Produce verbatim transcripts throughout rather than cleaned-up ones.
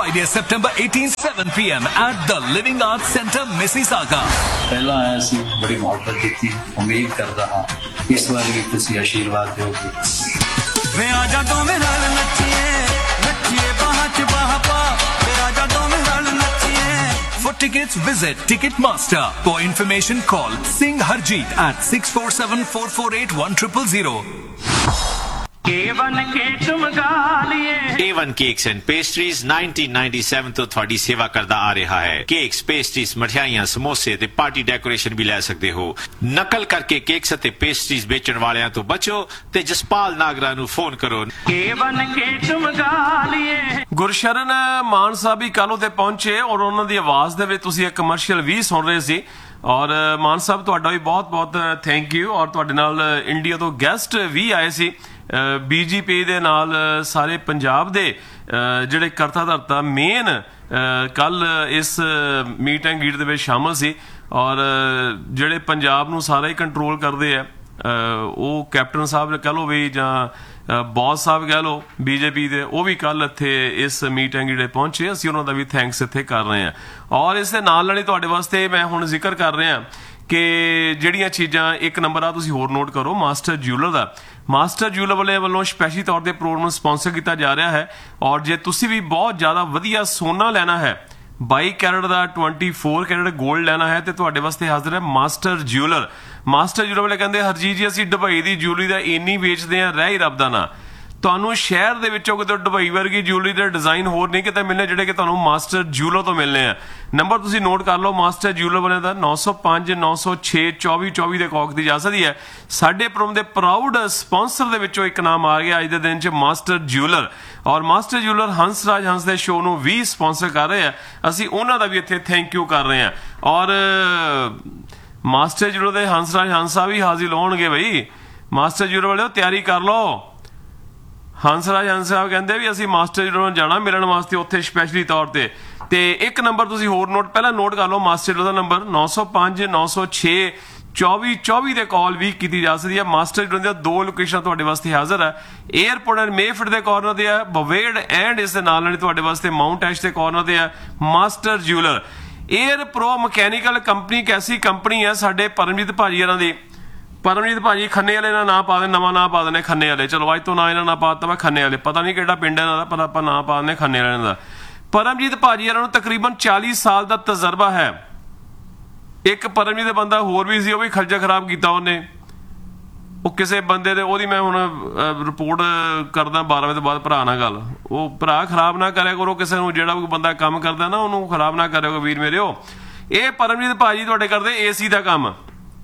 Friday, September eighteenth, seven p m at the Living Arts Center, Mississauga. पहला आया सी बड़ी मोहब्बत दी थी, उम्मीद करदा हां इस बार भी तुसी आशीर्वाद दोगे। वे आजा तो मेरा नचिए नचिए बाह च बाह पा वे आजा तो मेरा नचिए। For tickets, visit Ticketmaster. For information, call Singh Harjeet at six four seven, four four eight, one zero zero zero. A one A one Cakes and Pastries nineteen ninety-seven ਤੋਂ ਤੁਹਾਡੀ ਸੇਵਾ ਕਰਦਾ ਆ ਰਿਹਾ ਹੈ। ਕੇਕਸ, ਪੇਸਟਰੀਜ਼, ਮਠਿਆਈਆਂ, ਸਮੋਸੇ ਤੇ ਪਾਰਟੀ ਡੈਕੋਰੇਸ਼ਨ ਵੀ ਲੈ ਸਕਦੇ ਹੋ। ਨਕਲ ਕਰਕੇ ਕੇਕਸ ਅਤੇ ਪੇਸਟਰੀਜ਼ ਵੇਚਣ ਵਾਲਿਆਂ ਤੋਂ ਬਚੋ ਤੇ ਜਸਪਾਲ ਨਾਗਰਾ ਨੂੰ ਫੋਨ ਕਰੋ। A one ਗੁਰਸ਼ਰਨ ਮਾਨ ਸਾਹਿਬ ਵੀ ਕੱਲ੍ਹ ਤੇ ਪਹੁੰਚੇ ਔਰ ਉਹਨਾਂ ਦੀ ਆਵਾਜ਼ ਦੇ ਵਿੱਚ ਤੁਸੀਂ ਇੱਕ ਕਮਰਸ਼ੀਅਲ ਵੀ ਸੁਣ ਰਹੇ ਸੀ। ਔਰ ਮਾਨ ਸਾਹਿਬ ਤੁਹਾਡਾ ਵੀ ਬਹੁਤ ਬਹੁਤ ਥੈਂਕ ਯੂ। ਔਰ ਤੁਹਾਡੇ ਨਾਲ ਇੰਡੀਆ ਤੋਂ ਗੈਸਟ ਵੀ ਆਏ ਸੀ। ਬੀਜੇਪੀ ਦੇ ਨਾਲ ਸਾਰੇ ਪੰਜਾਬ ਦੇ ਜਿਹੜੇ ਕਰਤਾ ਧਰਤਾ ਮੇਨ ਕੱਲ ਇਸ ਮੀਟ ਐਂਡ ਗੀਟ ਦੇ ਵਿੱਚ ਸ਼ਾਮਲ ਸੀ। ਔਰ ਜਿਹੜੇ ਪੰਜਾਬ ਨੂੰ ਸਾਰਾ ਹੀ ਕੰਟਰੋਲ ਕਰਦੇ ਆ ਉਹ ਕੈਪਟਨ ਸਾਹਿਬ ਕਹਿ ਲਓ ਵੀ ਜਾਂ ਬੌਸ ਸਾਹਿਬ ਕਹਿ ਲਓ ਬੀਜੇਪੀ ਦੇ, ਉਹ ਵੀ ਕੱਲ ਇੱਥੇ ਇਸ ਮੀਟ ਐਂਡ ਗੀਟ ਪਹੁੰਚੇ। ਅਸੀਂ ਉਹਨਾਂ ਦਾ ਵੀ ਥੈਂਕਸ ਇੱਥੇ ਕਰ ਰਹੇ ਹਾਂ। ਔਰ ਇਸ ਦੇ ਨਾਲ ਨਾਲ ਹੀ ਤੁਹਾਡੇ ਵਾਸਤੇ ਮੈਂ ਹੁਣ ਜ਼ਿਕਰ ਕਰ ਰਿਹਾ ਕਿ ਜਿਹੜੀਆਂ ਚੀਜ਼ਾਂ ਇੱਕ ਨੰਬਰ ਆ ਤੁਸੀਂ ਹੋਰ ਨੋਟ ਕਰੋ, ਮਾਸਟਰ ਜਿਊਲਰ ਦਾ। ਮਾਸਟਰ ਜਿਊਲਰ ਵਾਲੇ ਵੱਲੋਂ ਸਪੈਸ਼ਲੀ ਤੌਰ ਤੇ ਪ੍ਰੋਗਰਾਮ ਸਪਾਂਸਰ ਕੀਤਾ ਜਾ ਰਿਹਾ ਹੈ। ਔਰ ਜੇ ਤੁਸੀਂ ਵੀ ਬਹੁਤ ਜ਼ਿਆਦਾ ਵਧੀਆ ਸੋਨਾ ਲੈਣਾ ਹੈ, ਬਾਈ ਕੈਰਟ ਦਾ ਚੌਬੀ ਕੈਰਟ ਗੋਲਡ ਲੈਣਾ ਹੈ ਤੇ ਤੁਹਾਡੇ ਵਾਸਤੇ ਹਾਜ਼ਰ ਹੈ ਮਾਸਟਰ ਜਿਊਲਰ। ਮਾਸਟਰ ਜਿਊਲਰ ਵਾਲੇ ਕਹਿੰਦੇ ਹਰਜੀਤ ਜੀ ਅਸੀਂ ਦੁਬਈ ਦੀ ਜਿਊਲਰੀ ਦਾ ਇੰਨੀ ਵੇਚਦੇ ਹਾਂ, ਰਹਿ ਹੀ ਰੱਬ ਦਾ ਨਾਂ। ਤੁਹਾਨੂੰ ਸ਼ਹਿਰ ਦੇ ਵਿੱਚੋਂ ਕਿਤੇ ਦੁਬਈ ਵਰਗੀ ਜਿਊਲਰੀ ਦੇ ਡਿਜ਼ਾਈਨ ਹੋਰ ਨਹੀਂ ਕਿਤੇ ਮਿਲਣੇ ਜਿਹੜੇ ਕਿ ਤੁਹਾਨੂੰ ਮਾਸਟਰ ਜਿਊਲਰ ਤੋਂ ਮਿਲਣੇ ਆ। ਨੰਬਰ ਤੁਸੀਂ ਨੋਟ ਕਰ ਲਓ ਮਾਸਟਰ ਜਿਊਲਰ ਵਾਲਿਆਂ ਦਾ ਨੌ ਸੌ ਪੰਜ ਨੌ ਸੌ ਛੇ ਚੌਵੀ ਚੌਵੀ ਦੇ ਕੌਕ ਦੀ ਇਜਾਜ਼ਤ ਹੀ ਹੈ। ਸਾਡੇ ਪ੍ਰੋਗਰਾਮ ਦੇ ਪ੍ਰਾਊਡ ਸਪਾਂਸਰ ਦੇ ਵਿੱਚੋਂ ਇੱਕ ਨਾਮ ਆ ਗਿਆ ਅੱਜ ਦੇ ਦਿਨ 'ਚ, ਮਾਸਟਰ ਜਿਊਲਰ। ਔਰ ਮਾਸਟਰ ਜਿਊਲਰ ਹੰਸ ਰਾਜ ਹੰਸ ਦੇ ਸ਼ੋਅ ਨੂੰ ਵੀ ਸਪਾਂਸਰ ਕਰ ਰਹੇ ਆ। ਅਸੀਂ ਉਹਨਾਂ ਦਾ ਵੀ ਇੱਥੇ ਥੈਂਕ ਯੂ ਕਰ ਰਹੇ ਹਾਂ। ਔਰ ਮਾਸਟਰ ਜਿਊਲਰ ਦੇ ਹੰਸ ਰਾਜ ਹੰਸਾ ਵੀ ਹਾਜ਼ਰ ਹੋਣਗੇ ਬਈ। ਮਾਸਟਰ ਜਿਊਲਰ ਵਾਲਿਓ ਤਿਆਰੀ ਕਰ ਲਓ। ਹੰਸਰਾਜ ਹੰਸ ਸਾਹਿਬ ਕਹਿੰਦੇ ਵੀ ਅਸੀਂ ਮਾਸਟਰ ਜੀ ਨੂੰ ਜਾਣਾ ਮਿਲਣ ਵਾਸਤੇ ਉੱਥੇ ਸਪੈਸ਼ਲੀ ਤੌਰ ਤੇ। ਤੇ ਇੱਕ ਨੰਬਰ ਤੁਸੀਂ ਹੋਰ ਨੋਟ ਪਹਿਲਾਂ ਨੋਟ ਕਰ ਲਓ ਮਾਸਟਰ ਜੀ ਦਾ ਨੰਬਰ ਨੌ ਸੌ ਪੰਜ ਨੌ ਸੌ ਛੇ ਚੌਵੀ ਚੌਵੀ ਦੇ ਕਾਲ ਵੀ ਕੀਤੀ ਜਾ ਸਕਦੀ ਹੈ। ਮਾਸਟਰ ਜੀ ਦੀਆਂ ਦੋ ਲੋਕੇਸ਼ਨ ਤੁਹਾਡੇ ਵਾਸਤੇ ਹਾਜ਼ਰ ਹੈ। ਏਅਰਪੋਰਟ ਐਂਡ ਮੇਫਿਟ ਦੇ ਕਾਰਨਰ ਤੇ ਹੈ, ਬਵੇਡ ਐਂਡ ਇਸ ਦੇ ਨਾਲ ਨਾਲ ਤੁਹਾਡੇ ਵਾਸਤੇ ਮਾਊਂਟ ਐਸ਼ ਦੇ ਕਾਰਨਰ ਤੇ ਹੈ master jeweller. Air pro mechanical company ਇੱਕ ਐਸੀ ਕੰਪਨੀ ਹੈ ਸਾਡੇ ਪਰਮਜੀਤ ਭਾਜੀ ਇਹਨਾਂ ਦੀ। ਪਰਮਜੀਤ ਭਾਜੀ ਖੰਨੇ ਵਾਲੇ ਦਾ ਨਾਂ ਪਾ ਦੇ, ਨਵਾਂ ਨਾਂ ਪਾ ਦੇਣੇ ਖੰਨੇ ਵਾਲੇ। ਚਲੋ ਅੱਜ ਤੋਂ ਨਾਂ ਇਹਨਾਂ ਨਾਂ ਪਾ ਦਿੱਤਾ ਵਾ ਖੰਨੇ ਵਾਲੇ, ਪਤਾ ਨਹੀਂ ਕਿਹੜਾ ਪਿੰਡ ਇਹਨਾਂ ਦਾ ਪਰ ਆਪਾਂ ਨਾਂ ਪਾ ਦਿੰਦੇ ਖੰਨੇ ਵਾਲਿਆਂ ਦਾ। ਪਰਮਜੀਤ ਭਾਜੀ ਇਹਨਾਂ ਨੂੰ ਤਕਰੀਬਨ ਚਾਲੀ ਸਾਲ ਦਾ ਤਜਰਬਾ ਹੈ। ਇੱਕ ਪਰਮਜੀਤ ਦੇ ਬੰਦਾ ਹੋਰ ਵੀ ਸੀ, ਉਹ ਵੀ ਖਰਚਾ ਖਰਾਬ ਕੀਤਾ ਉਹਨੇ। ਉਹ ਕਿਸੇ ਬੰਦੇ ਦੇ ਉਹਦੀ ਮੈਂ ਹੁਣ ਰਿਪੋਰਟ ਕਰਦਾ ਬਾਰਾਂ ਵਜੇ ਤੋਂ ਬਾਅਦ ਭਰਾ ਨਾਲ ਗੱਲ। ਉਹ ਭਰਾ ਖਰਾਬ ਨਾ ਕਰਿਆ ਕਰੋ ਕਿਸੇ ਨੂੰ, ਜਿਹੜਾ ਕੋਈ ਬੰਦਾ ਕੰਮ ਕਰਦਾ ਨਾ ਉਹਨੂੰ ਖਰਾਬ ਨਾ ਕਰਿਆ ਕਰੋ ਵੀਰ ਮੇਰਿਓ। ਇਹ ਪਰਮਜੀਤ ਭਾਜੀ ਤੁਹਾਡੇ ਕਰਦੇ ਏ ਸੀ ਦਾ ਕੰਮ,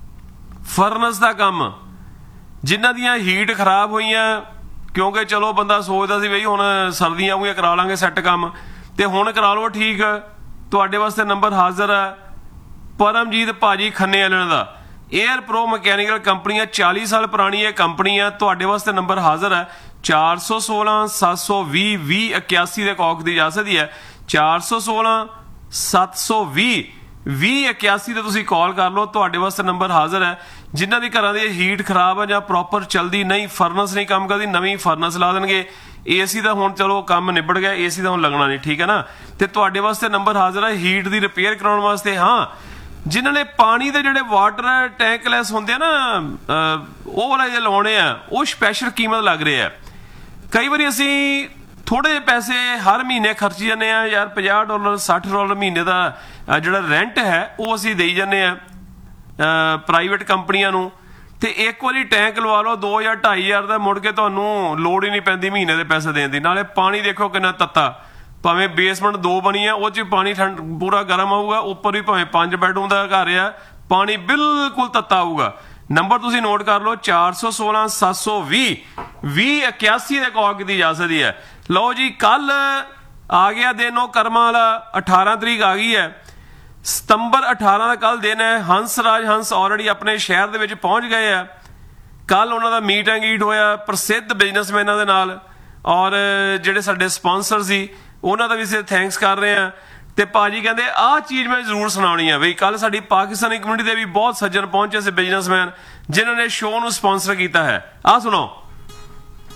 ਫਰਨਸ ਦਾ ਕੰਮ। ਜਿਨ੍ਹਾਂ ਦੀਆਂ ਹੀਟ ਖਰਾਬ ਹੋਈਆਂ ਕਿਉਂਕਿ ਚਲੋ ਬੰਦਾ ਸੋਚਦਾ ਸੀ ਬਈ ਹੁਣ ਸਰਦੀਆਂ ਹੋਈਆਂ ਕਰਾ ਲਾਂਗੇ ਸੈੱਟ ਕੰਮ, ਤੇ ਹੁਣ ਕਰਾ ਲਓ ਠੀਕ। ਤੁਹਾਡੇ ਵਾਸਤੇ ਨੰਬਰ ਹਾਜ਼ਰ ਹੈ ਪਰਮਜੀਤ ਭਾਜੀ ਖੰਨੇ ਵਾਲਿਆਂ ਦਾ। ਏਅਰ ਪ੍ਰੋ ਮਕੈਨੀਕਲ ਕੰਪਨੀ ਹੈ, ਚਾਲੀ ਸਾਲ ਪੁਰਾਣੀ ਇਹ ਕੰਪਨੀ ਹੈ। ਤੁਹਾਡੇ ਵਾਸਤੇ ਨੰਬਰ ਹਾਜ਼ਰ ਹੈ ਚਾਰ ਸੌ ਸੋਲਾਂ ਸੱਤ ਸੌ ਵੀਹ ਵੀਹ ਇਕਿਆਸੀ ਦੇ ਕੌਕ ਦੀ ਇਜਾਜ਼ਤ ਹੀ ਹੈ। ਚਾਰ ਸੌ ਸੋਲਾਂ ਸੱਤ ਸੌ ਵੀਹ ਵੀਹ ਇਕਿਆਸੀ ਤੇ ਤੁਸੀਂ ਕਾਲ ਕਰ ਲਓ। ਤੁਹਾਡੇ ਵਾਸਤੇ ਨੰਬਰ ਹਾਜ਼ਰ ਹੈ ਜਿਨ੍ਹਾਂ ਦੀ ਘਰਾਂ ਦੀ ਹੀਟ ਖਰਾਬ ਹੈ ਜਾਂ ਪ੍ਰੋਪਰ ਚਲਦੀ ਨਹੀਂ, ਫਰਨਸ ਨਹੀਂ ਕੰਮ ਕਰਦੀ, ਨਵੀਂ ਫਰਨਸ ਲਾ ਦੇਣਗੇ। ਏਸੀ ਦਾ ਹੁਣ ਚਲੋ ਕੰਮ ਨਿਬੜ ਗਿਆ, ਏਸੀ ਦਾ ਹੁਣ ਲੱਗਣਾ ਨਹੀਂ, ਠੀਕ ਹੈ ਨਾ। ਤੇ ਤੁਹਾਡੇ ਵਾਸਤੇ ਨੰਬਰ ਹਾਜ਼ਰ ਹੈ ਹੀਟ ਦੀ ਰਿਪੇਅਰ ਕਰਾਉਣ ਵਾਸਤੇ। ਹਾਂ, ਜਿਨ੍ਹਾਂ ਨੇ ਪਾਣੀ ਦੇ ਜਿਹੜੇ ਵਾਟਰ ਟੈਂਕਲੈਸ ਹੁੰਦੇ ਆ ਨਾ ਉਹ ਵਾਲੇ ਜੇ ਲਾਉਣੇ ਆ, ਉਹ ਸਪੈਸ਼ਲ ਕੀਮਤ ਲੱਗ ਰਹੀ ਹੈ। ਕਈ ਵਾਰੀ ਅਸੀਂ ਥੋੜੇ ਜਿਹੇ ਪੈਸੇ ਹਰ ਮਹੀਨੇ ਖਰਚ ਜਾਂਦੇ ਆ ਯਾਰ, ਪੰਜਾਹ ਡਾਲਰ ਸੱਠ ਡਾਲਰ ਮਹੀਨੇ ਦਾ ਜਿਹੜਾ ਰੈਂਟ ਹੈ ਉਹ ਅਸੀਂ ਦੇਈ ਜਾਂਦੇ ਆ ਪ੍ਰਾਈਵੇਟ ਕੰਪਨੀਆਂ ਨੂੰ। ਤੇ ਇੱਕ ਵਾਰੀ ਟੈਂਕ ਲਵਾ ਲਓ ਦੋ ਹਜ਼ਾਰ ਢਾਈ ਹਜ਼ਾਰ ਦਾ, ਮੁੜ ਕੇ ਤੁਹਾਨੂੰ ਲੋੜ ਹੀ ਨਹੀਂ ਪੈਂਦੀ ਮਹੀਨੇ ਦੇ ਪੈਸੇ ਦੇਣ ਦੀ। ਨਾਲੇ ਪਾਣੀ ਦੇਖੋ ਕਿੰਨਾ ਤੱਤਾ, ਭਾਵੇਂ ਬੇਸਮੈਂਟ ਦੋ ਬਣੀ ਆ ਉਹ 'ਚ ਪਾਣੀ ਠੰਡ ਪੂਰਾ ਗਰਮ ਆਊਗਾ, ਉੱਪਰ ਵੀ ਭਾਵੇਂ ਪੰਜ ਬੈਡਰੂਮ ਦਾ ਘਰ ਆ ਪਾਣੀ ਬਿਲਕੁਲ ਤੱਤਾ ਆਊਗਾ। ਨੰਬਰ ਤੁਸੀਂ ਨੋਟ ਕਰ ਲਓ ਚਾਰ ਸੌ ਸੋਲਾਂ ਸੱਤ ਸੌ ਵੀਹ ਵੀਹ ਇਕਿਆਸੀ ਦੇ ਕੌਕ ਦੀ ਇਜਾਜ਼ਤ ਹੀ ਹੈ। ਲਓ ਜੀ, ਕੱਲ ਆ ਗਿਆ ਦਿਨ ਉਹ ਕਰਮਾਂ ਵਾਲਾ, ਅਠਾਰਾਂ ਤਰੀਕ ਆ ਗਈ ਹੈ ਸਤੰਬਰ ਅਠਾਰਾਂ ਦਾ ਕੱਲ ਦਿਨ ਹੈ। ਹੰਸ ਰਾਜ ਹੰਸ ਆਲਰੇਡੀ ਆਪਣੇ ਸ਼ਹਿਰ ਦੇ ਵਿੱਚ ਪਹੁੰਚ ਗਏ ਆ। ਕੱਲ ਉਹਨਾਂ ਦਾ ਮੀਟ ਐਂਡ ਗੀਟ ਹੋਇਆ ਪ੍ਰਸਿੱਧ ਬਿਜ਼ਨਸਮੈਨਾਂ ਦੇ ਨਾਲ। ਔਰ ਜਿਹੜੇ ਸਾਡੇ ਸਪਾਂਸਰ ਸੀ ਉਹਨਾਂ ਦਾ ਵੀ ਅਸੀਂ ਥੈਂਕਸ ਕਰ ਰਹੇ ਹਾਂ। ਤੇ ਭਾਜੀ ਕਹਿੰਦੇ ਆਹ ਚੀਜ਼ ਮੈਂ ਜ਼ਰੂਰ ਸੁਣਾਉਣੀ ਆ ਬਈ। ਕੱਲ ਸਾਡੀ ਪਾਕਿਸਤਾਨੀ ਕਮਿਊਨਿਟੀ ਦੇ ਵੀ ਬਹੁਤ ਸੱਜਣ ਪਹੁੰਚੇ ਸੀ ਬਿਜ਼ਨਸਮੈਨ ਜਿਨ੍ਹਾਂ ਨੇ ਸ਼ੋਅ ਨੂੰ ਸਪਾਂਸਰ ਕੀਤਾ ਹੈ। ਆਹ ਸੁਣੋ।